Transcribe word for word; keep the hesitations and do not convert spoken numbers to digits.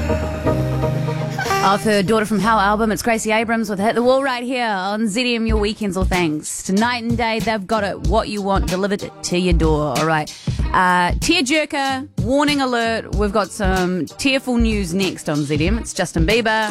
Off her Daughter from Hell album, it's Gracie Abrams with Hit the Wall right here on Z D M Your Weekends All Things. Tonight and day, they've got it, what you want, delivered to your door. All right. Uh, tearjerker, warning alert. We've got some tearful news next on Z D M. It's Justin Bieber.